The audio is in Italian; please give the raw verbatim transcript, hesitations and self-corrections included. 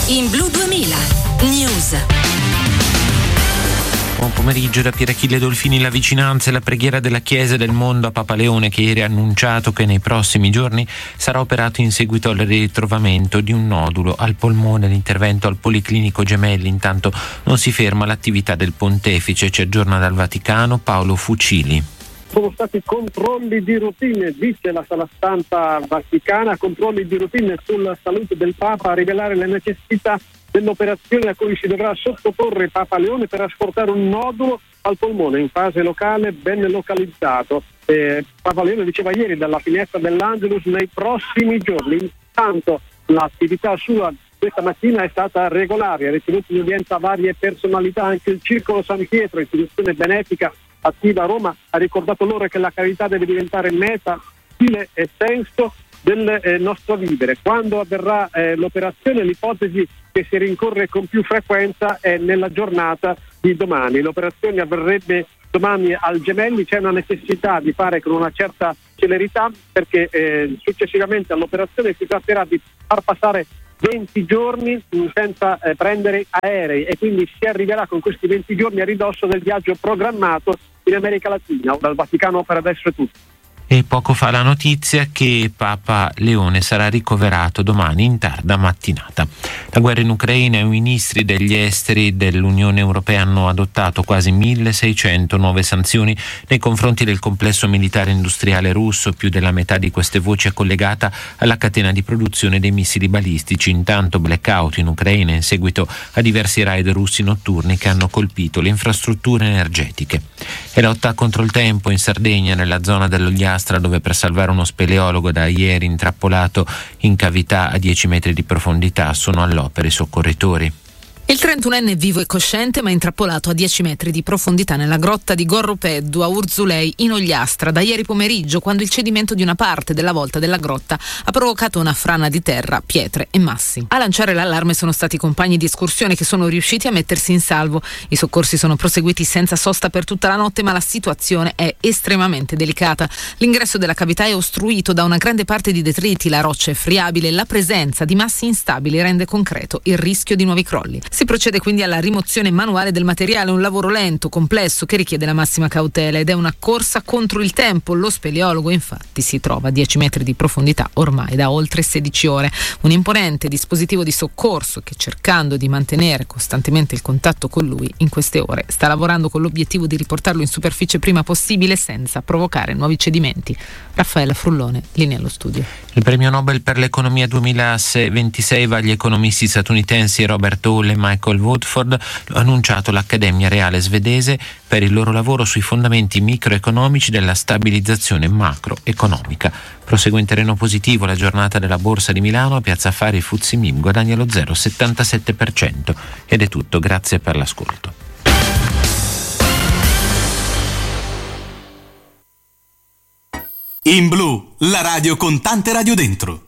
In Blu duemila News. Buon pomeriggio da Pierachille Dolfini. La vicinanza e la preghiera della Chiesa del Mondo a Papa Leone, che ieri ha annunciato che nei prossimi giorni sarà operato in seguito al ritrovamento di un nodulo al polmone. L'intervento al Policlinico Gemelli. Intanto non si ferma l'attività del pontefice. Ci aggiorna dal Vaticano Paolo Fucili. Sono stati controlli di routine, dice la sala stampa vaticana, controlli di routine sulla salute del Papa a rivelare le necessità dell'operazione a cui si dovrà sottoporre Papa Leone per asportare un nodulo al polmone in fase locale ben localizzato. Eh, Papa Leone diceva ieri dalla finestra dell'Angelus nei prossimi giorni. Intanto l'attività sua questa mattina è stata regolare, ha ricevuto in udienza varie personalità, anche il Circolo San Pietro, istituzione benefica attiva a Roma, ha ricordato loro che la carità deve diventare meta, stile e senso del eh, nostro vivere. Quando avverrà eh, l'operazione, l'ipotesi che si rincorre con più frequenza è nella giornata di domani. L'operazione avverrebbe domani al Gemelli, c'è una necessità di fare con una certa celerità perché eh, successivamente all'operazione si tratterà di far passare venti giorni senza eh, prendere aerei e quindi si arriverà con questi venti giorni a ridosso del viaggio programmato in America Latina. Dal Vaticano per adesso è tutto. E poco fa la notizia che Papa Leone sarà ricoverato domani in tarda mattinata. La guerra in Ucraina e i ministri degli esteri dell'Unione Europea hanno adottato quasi milleseicento nuove sanzioni nei confronti del complesso militare industriale russo. Più della metà di queste voci è collegata alla catena di produzione dei missili balistici. Intanto blackout in Ucraina in seguito a diversi raid russi notturni che hanno colpito le infrastrutture energetiche. E lotta contro il tempo in Sardegna, nella zona dell'Ogliastra, dove per salvare uno speleologo da ieri intrappolato in cavità a dieci metri di profondità sono all'opera i soccorritori. Il trentunenne è vivo e cosciente ma intrappolato a dieci metri di profondità nella grotta di Gorropeddu a Urzulei in Ogliastra da ieri pomeriggio, quando il cedimento di una parte della volta della grotta ha provocato una frana di terra, pietre e massi. A lanciare l'allarme sono stati i compagni di escursione che sono riusciti a mettersi in salvo. I soccorsi sono proseguiti senza sosta per tutta la notte, ma la situazione è estremamente delicata. L'ingresso della cavità è ostruito da una grande parte di detriti, la roccia è friabile, la presenza di massi instabili rende concreto il rischio di nuovi crolli. Si procede quindi alla rimozione manuale del materiale, un lavoro lento, complesso, che richiede la massima cautela ed è una corsa contro il tempo. Lo speleologo infatti si trova a dieci metri di profondità ormai da oltre sedici ore. Un imponente dispositivo di soccorso che, cercando di mantenere costantemente il contatto con lui in queste ore, sta lavorando con l'obiettivo di riportarlo in superficie prima possibile senza provocare nuovi cedimenti. Raffaella Frullone, linea allo studio. Il premio Nobel per l'economia duemilaventisei va agli economisti statunitensi Robert Hall e Michael Woodford. Lo ha annunciato l'Accademia Reale svedese per il loro lavoro sui fondamenti microeconomici della stabilizzazione macroeconomica. Prosegue in terreno positivo la giornata della Borsa di Milano. A Piazza Affari F T S E M I B guadagna lo zero virgola settantasette per cento. Ed è tutto, grazie per l'ascolto. In Blu, la radio con tante radio dentro.